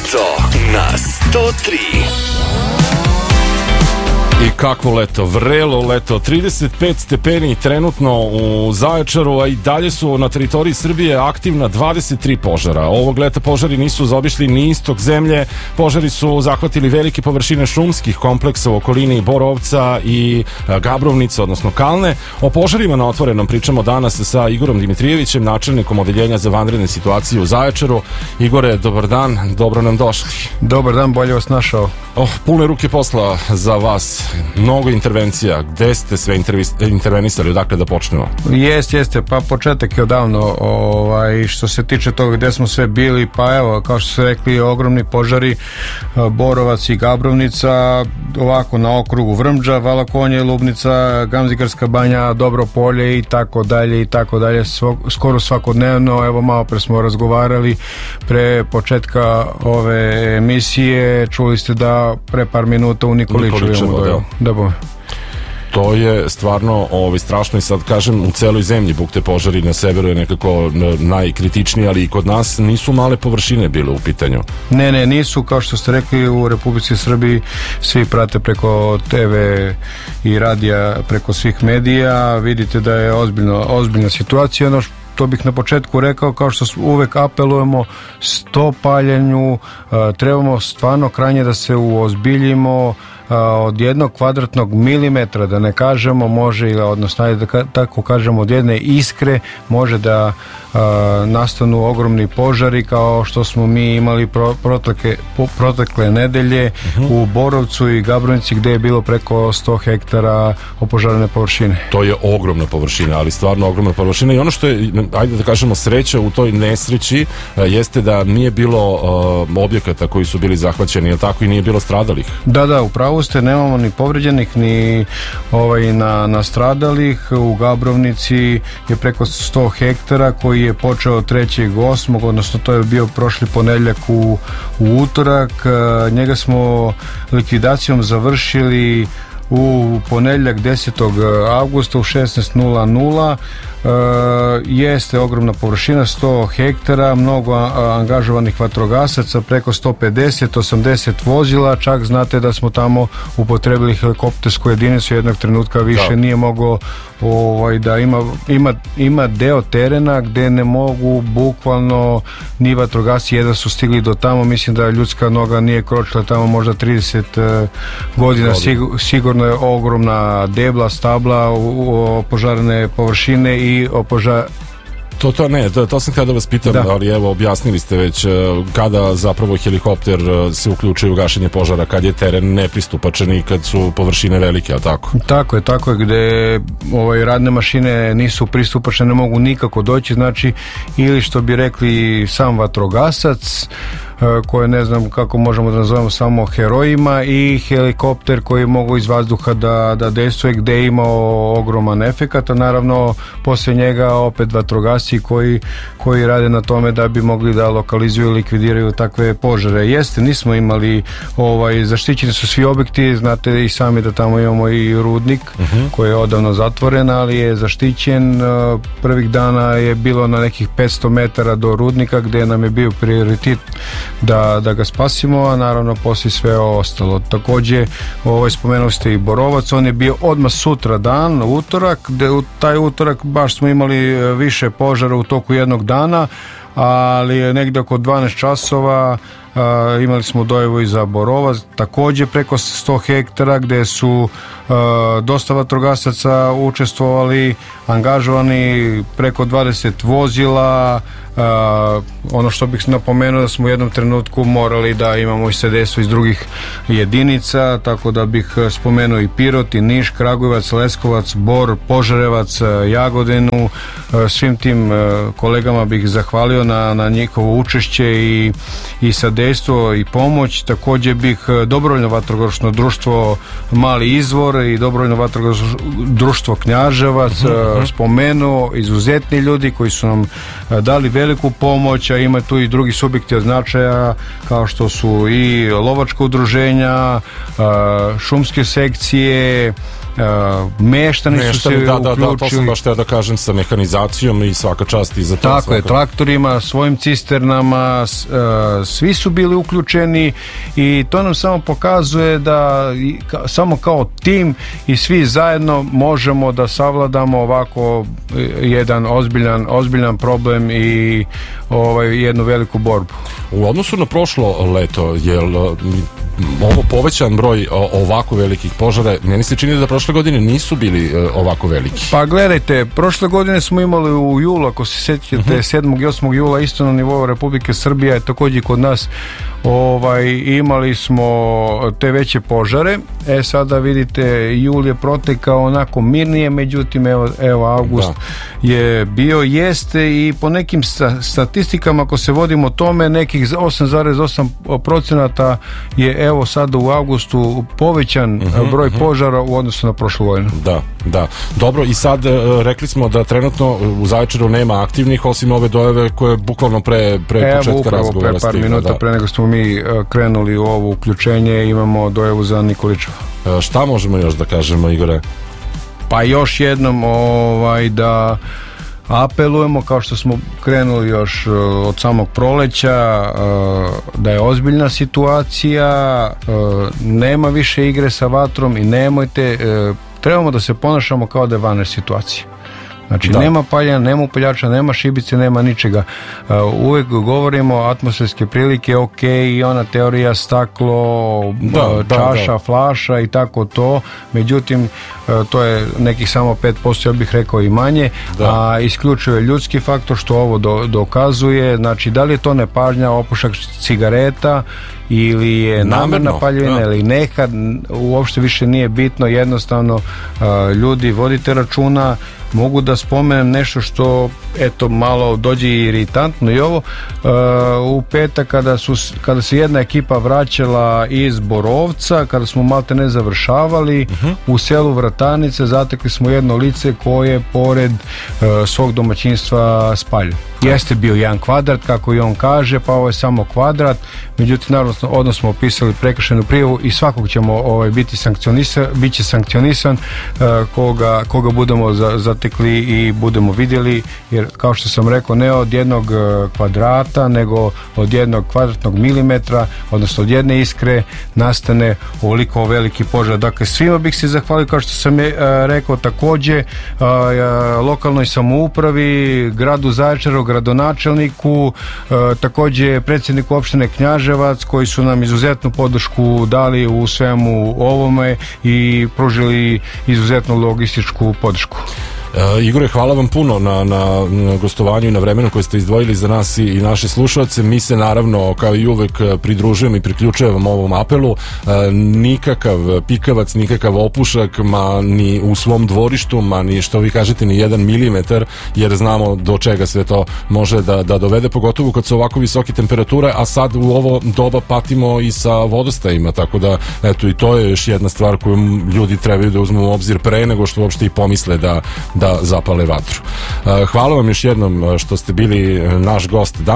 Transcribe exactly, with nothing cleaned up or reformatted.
Leto na sto tri. I kakvo leto, vrelo leto, trideset pet stepeni trenutno u Zaječaru, a i dalje su na teritoriji Srbije aktivna dvadeset tri požara. Ovog leta požari nisu zaobišli ni istok zemlje, požari su zahvatili velike površine šumskih kompleksa u okolini Borovca i Gabrovnice, odnosno Kalne. O požarima na Otvorenom pričamo danas sa Igorom Dimitrijevićem, načelnikom odeljenja za vanredne situacije u Zaječaru. Igore, dobar dan, dobro nam došli. Dobar dan, bolje vas našao. Oh, pune ruke posla za vas. Mnogo intervencija. Gde ste sve intervenisali? Odakle da počnemo? Jeste, jeste. Pa početak je odavno. Ovaj, što se tiče toga gde smo sve bili, pa evo, kao što ste rekli, ogromni požari, Borovac i Gabrovnica, ovako na okrugu Vrmđa, Valakonje, Lubnica, Gamzigarska banja, Dobro polje i tako dalje i tako dalje. Skoro svakodnevno. Evo, malo pre smo razgovarali pre početka ove emisije. Čuli ste da pre par minuta u Nikoliću imamo dojavu. Da bome. To je stvarno ovaj, strašno i sad kažem u celoj zemlji bukte požari, na severu je nekako najkritičniji, ali i kod nas nisu male površine bile u pitanju. Ne, ne, nisu, kao što ste rekli, u Republici Srbiji svi prate preko te ve i radija, preko svih medija, vidite da je ozbiljno, ozbiljna situacija. Ono to bih na početku rekao, kao što uvek apelujemo sto paljenju, trebamo stvarno krajnje da se uozbiljimo. Od jednog kvadratnog milimetra, da ne kažemo, može, odnosno da tako kažemo, od jedne iskre može da a, nastanu ogromni požari, kao što smo mi imali pro, protekle, protekle nedelje uh-huh. u Borovcu i Gabrovnici, gde je bilo preko sto hektara opožarene površine. To je ogromna površina, ali stvarno ogromna površina, i ono što je, ajde da kažemo, sreća u toj nesreći jeste da nije bilo uh, objekata koji su bili zahvaćeni, jel tako, i nije bilo stradalih? Da, da, upravo ste, nemamo ni povređenih ni ovaj, na, na stradalih. U Gabrovnici je preko sto hektara, koji je počeo trećeg osmog, odnosno to je bio prošli ponedeljak u, u utorak. Njega smo likvidacijom završili u ponedeljak desetog avgusta u šesnaest nula nula. Uh, jeste ogromna površina, sto hektara, mnogo a, angažovanih vatrogasaca, preko sto pedeset osamdeset vozila, čak znate da smo tamo upotrebili helikoptersku jedinicu, jednog trenutka više da. Nije mogao ovaj, da ima, ima, ima deo terena gde ne mogu bukvalno ni vatrogasci jedva su stigli do tamo. Mislim da ljudska noga nije kročila tamo možda trideset uh, godina. Sigur, sigurno je ogromna debla, stabla, opožarene površine i opožar... To, to ne, to, to sam kada vas pitam, da. Ali evo, objasnili ste već kada zapravo helikopter se uključuje u gašenje požara, kad je teren nepristupačan i kad su površine velike, a tako? Tako je, tako je, gde ovaj, radne mašine nisu pristupačne, ne mogu nikako doći, znači, ili što bi rekli sam vatrogasac, koje ne znam kako možemo da nazovemo samo herojima, i helikopter koji mogu iz vazduha da, da dejstvuje, gde je imao ogroman efekat, a naravno posle njega opet vatrogasci koji, koji rade na tome da bi mogli da lokalizuju i likvidiraju takve požare. Jeste, nismo imali ovaj, zaštićeni su svi objekti, znate i sami da tamo imamo i rudnik uh-huh. koji je odavno zatvoren, ali je zaštićen. Prvih dana je bilo na nekih petsto metara do rudnika, gde nam je bio prioritet Da, da ga spasimo, a naravno poslije sve ostalo. Takođe, ovaj, spomenuo ste i Borovac, on je bio odmah sutra dan, utorak, gde u taj utorak baš smo imali više požara u toku jednog dana, ali negde oko dvanaest časova Uh, imali smo dojavu i za Borovac, takođe preko sto hektara, gde su uh, dosta vatrogasaca učestvovali, angažovani, preko dvadeset vozila. Uh, ono što bih napomenuo da smo u jednom trenutku morali da imamo i sedejstvo iz drugih jedinica, tako da bih spomenuo i Pirot, i Niš, Kragujevac, Leskovac, Bor, Požarevac, Jagodinu. Uh, svim tim uh, kolegama bih zahvalio na, na njihovo učešće i, i sadejstvo i pomoć. Takođe bih dobrovoljno vatrogasno društvo Mali Izvor i dobrovoljno vatrogasno društvo Knjaževac uh-huh. spomenuo, izuzetni ljudi koji su nam dali veliku pomoć, a ima tu i drugi subjekti od značaja, kao što su i lovačka udruženja, šumske sekcije, meštani, meštani su se da, da, uključili. Da, to sam baš teo da kažem, sa mehanizacijom i svaka čast i za to. Tako svaka... je, traktorima, svojim cisternama, s, uh, svi su bili uključeni i to nam samo pokazuje da i, ka, samo kao tim i svi zajedno možemo da savladamo ovako jedan ozbiljan, ozbiljan problem i ovaj, jednu veliku borbu. U odnosu na prošlo leto, je ovo povećan broj ovako velikih požara? Meni se čini da prošle godine nisu bili ovako veliki. Pa gledajte, prošle godine smo imali u julu, ako se sjećate, uh-huh. sedmog i osmog jula isto na nivou Republike Srbije, također kod nas ovaj, imali smo te veće požare. E sada vidite, jul je protekao onako mirnije, međutim evo, evo avgust da. je bio, jeste i po nekim sta, statistikama ako se vodimo tome, nekih osam zarez osam procenata je evo sada u avgustu povećan uh-huh, broj uh-huh. požara u odnosu na prošlu godinu. Da, da. Dobro, i sad rekli smo da trenutno u Zaječaru nema aktivnih, osim ove dojave koje bukvalno pre, pre evo, početka razgovora pre par stigla, minuta da. pre nego smo mi krenuli u ovo uključenje, imamo dojavu za Nikolićeva. Šta možemo još da kažemo, Igore? Pa još jednom ovaj, da apelujemo, kao što smo krenuli još od samog proleća, da je ozbiljna situacija, nema više igre sa vatrom i nemojte, trebamo da se ponašamo kao da je vanredna situacija. Znači da. nema paljanja, nema upaljača, nema šibice, nema ničega. Uh, uvek govorimo atmosferske prilike, ok, i ona teorija staklo, da, čaša, da, da. flaša i tako to. Međutim, uh, to je nekih samo pet posto, ja bih rekao i manje, da. a isključuje ljudski faktor, što ovo do, dokazuje. Znači, da li je to nepažnja, opušak cigareta ili je namerna paljevina ili nekad, uopšte više nije bitno, jednostavno uh, ljudi, vodite računa. Mogu da spomenem nešto što eto malo dođe iritantno i ovo, uh, u petak kada, su, kada se jedna ekipa vraćala iz Borovca, kada smo malte ne završavali, uh-huh. u selu Vratanice zatekli smo jedno lice koje pored uh, svog domaćinstva spalja. Jeste bio jedan kvadrat, kako i on kaže, pa ovo je samo kvadrat, međutim naravno odnosno smo opisali prekršajnu prijavu i svakog ćemo ovaj, biti sankcionisan, bit će sankcionisan uh, koga, koga budemo za, zatekli i budemo vidjeli, jer kao što sam rekao, ne od jednog uh, kvadrata, nego od jednog kvadratnog milimetra, odnosno od jedne iskre nastane ovoliko veliki požar. Dakle, svima bih se zahvalio, kao što sam je, uh, rekao, takođe uh, uh, lokalnoj samoupravi, gradu Zaječaru, gradonačelniku, uh, takođe predsjedniku opštine Knjaževac, koji su nam izuzetnu podršku dali u svemu ovome i pružili izuzetnu logističku podršku. Uh, Igore, hvala vam puno na, na, na gostovanju i na vremenu koje ste izdvojili za nas i, i naše slušalce. Mi se naravno kao i uvek pridružujemo i priključujemo ovom apelu. Uh, nikakav pikavac, nikakav opušak, ma ni u svom dvorištu, ma ni što vi kažete ni jedan milimetar, jer znamo do čega sve to može da, da dovede, pogotovo kad su ovako visoke temperature, a sad u ovo doba patimo i sa vodostajima, tako da eto i to je još jedna stvar koju ljudi trebaju da uzmu u obzir pre nego što uopšte i pomisle da da zapale vatru. Hvala vam još jednom što ste bili naš gost danas.